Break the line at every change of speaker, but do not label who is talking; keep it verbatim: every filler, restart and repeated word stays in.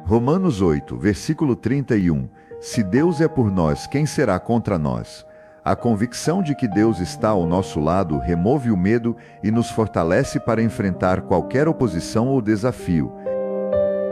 Romanos oito, versículo trinta e um. Se Deus é por nós, quem será contra nós? A convicção de que Deus está ao nosso lado remove o medo e nos fortalece para enfrentar qualquer oposição ou desafio.